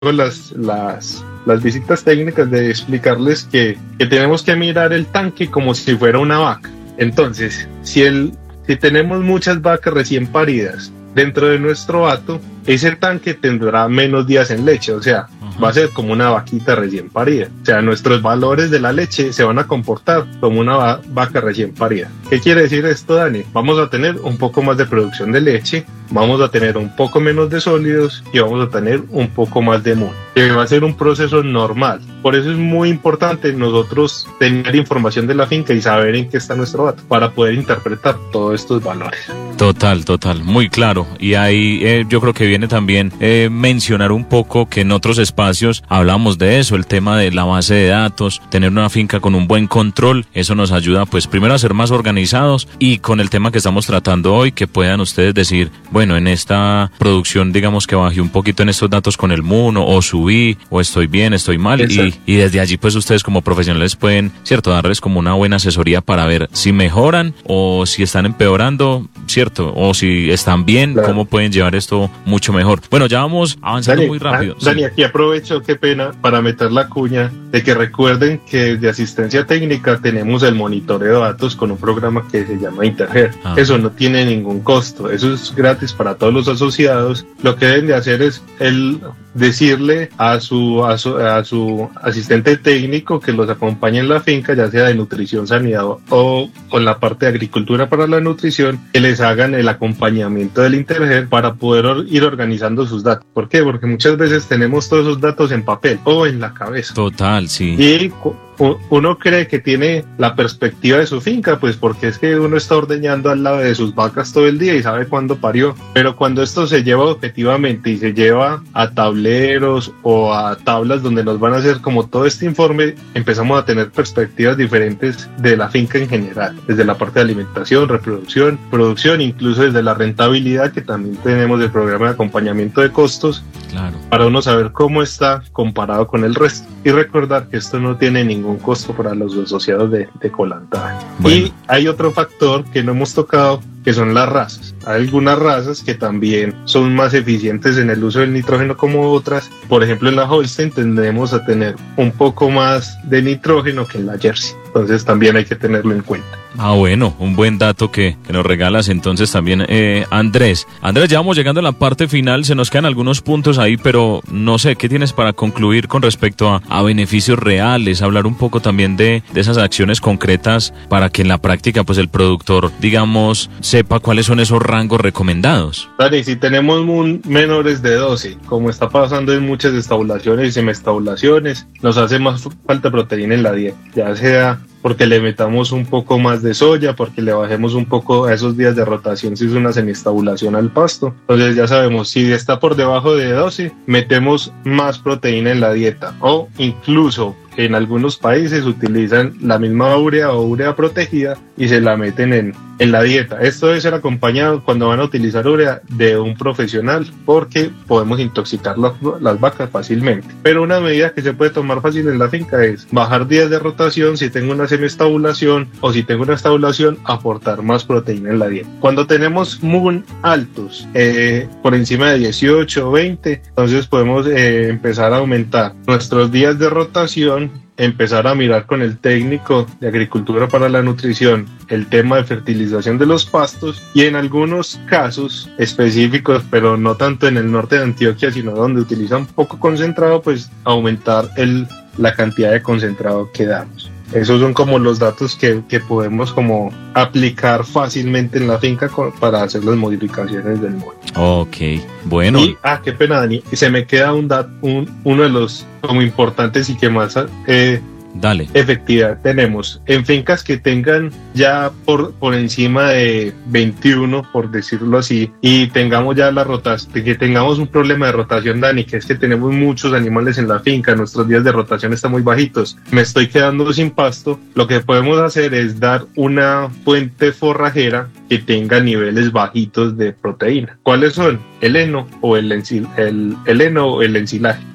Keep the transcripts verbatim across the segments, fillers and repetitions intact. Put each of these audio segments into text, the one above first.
las, las, las visitas técnicas de explicarles que, que tenemos que mirar el tanque como si fuera una vaca. Entonces, si, el, si tenemos muchas vacas recién paridas dentro de nuestro hato, ese tanque tendrá menos días en leche, o sea, uh-huh. va a ser como una vaquita recién parida. O sea, nuestros valores de la leche se van a comportar como una va- vaca recién parida. ¿Qué quiere decir esto, Dani? Vamos a tener un poco más de producción de leche, vamos a tener un poco menos de sólidos y vamos a tener un poco más de mul, que va a ser un proceso normal. Por eso es muy importante nosotros tener información de la finca y saber en qué está nuestro vato para poder interpretar todos estos valores. Total, total, muy claro. Y ahí eh, yo creo que viene también eh, mencionar un poco que en otros espacios hablamos de eso, el tema de la base de datos, tener una finca con un buen control, eso nos ayuda pues primero a ser más organizados y con el tema que estamos tratando hoy, que puedan ustedes decir, bueno, en esta producción digamos que bajé un poquito en estos datos con el Muno, o subí, o estoy bien, estoy mal, y, y desde allí pues ustedes como profesionales pueden, cierto, darles como una buena asesoría para ver si mejoran o si están empeorando, cierto, o si están bien, claro. Cómo pueden llevar esto mucho mejor. Bueno, ya vamos avanzando Dani, muy rápido. Ah, Dani, sí. Aquí aprovecho, qué pena, para meter la cuña de que recuerden que desde asistencia técnica tenemos el monitoreo de datos con un programa que se llama Interger. Ah. Eso no tiene ningún costo, eso es gratis para todos los asociados. Lo que deben de hacer es el decirle a su, a su, a su asistente técnico que los acompañe en la finca, ya sea de nutrición, sanidad o con la parte de agricultura para la nutrición, que les hagan el acompañamiento del Interger para poder or- ir organizando sus datos. ¿Por qué? Porque muchas veces tenemos todos esos datos en papel o en la cabeza. Total, sí. Y uno cree que tiene la perspectiva de su finca, pues porque es que uno está ordeñando al lado de sus vacas todo el día y sabe cuándo parió. Pero cuando esto se lleva objetivamente y se lleva a tableros o a tablas donde nos van a hacer como todo este informe, empezamos a tener perspectivas diferentes de la finca en general, desde la parte de alimentación, reproducción, producción, incluso desde la rentabilidad, que también tenemos el programa de acompañamiento de costos, claro, para uno saber cómo está comparado con el resto. Y recordar que esto no tiene ningún costo para los asociados de, de Colantaje. Bueno. Y hay otro factor que no hemos tocado, que son las razas. Hay algunas razas que también son más eficientes en el uso del nitrógeno como otras. Por ejemplo, en la Holstein tendemos a tener un poco más de nitrógeno que en la Jersey. Entonces también hay que tenerlo en cuenta. Ah, bueno, un buen dato que, que nos regalas entonces también, eh, Andrés. Andrés, ya vamos llegando a la parte final, se nos quedan algunos puntos ahí, pero no sé, ¿qué tienes para concluir con respecto a, a beneficios reales? Hablar un poco también de, de esas acciones concretas para que en la práctica, pues el productor, digamos, sepa cuáles son esos rangos recomendados. Dani, si tenemos un, menores de doce, como está pasando en muchas estabulaciones y semestabulaciones, nos hace más falta proteína en la dieta, ya sea porque le metamos un poco más de soya, porque le bajemos un poco a esos días de rotación si es una semistabulación al pasto. Entonces ya sabemos, si está por debajo de doce, metemos más proteína en la dieta, o incluso en algunos países utilizan la misma urea o urea protegida y se la meten en, en la dieta. Esto debe ser acompañado cuando van a utilizar urea de un profesional, porque podemos intoxicar las, las vacas fácilmente. Pero una medida que se puede tomar fácil en la finca es bajar días de rotación si tengo una semiestabulación, o si tengo una estabulación, aportar más proteína en la dieta. Cuando tenemos muy altos, eh, por encima de dieciocho o veinte, entonces podemos eh, empezar a aumentar nuestros días de rotación, empezar a mirar con el técnico de agricultura para la nutrición el tema de fertilización de los pastos, y en algunos casos específicos, pero no tanto en el norte de Antioquia, sino donde utilizan poco concentrado, pues aumentar el, la cantidad de concentrado que damos. Esos son como los datos que, que podemos como aplicar fácilmente en la finca con, para hacer las modificaciones del molde. Ok, bueno. Y, ah, qué pena, Dani, se me queda un, dat, un uno de los como importantes y que más eh, Dale. efectividad tenemos en fincas que tengan ya por, por encima de veintiuno, por decirlo así, y tengamos ya la rotación, que tengamos un problema de rotación, Dani, que es que tenemos muchos animales en la finca, nuestros días de rotación están muy bajitos, me estoy quedando sin pasto. Lo que podemos hacer es dar una fuente forrajera que tenga niveles bajitos de proteína. ¿Cuáles son? El heno o el, ensil, el, el heno o el ensilaje.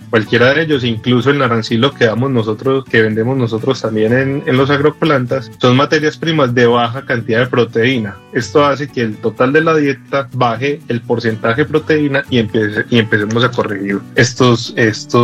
cualquiera de ellos, incluso el naranjilo que damos nosotros, que vendemos nosotros también en, en los agrocolantas, son materias primas de baja cantidad de proteína. Esto hace que el total de la dieta baje el porcentaje de proteína y, empiece, y empecemos a corregir estos, estos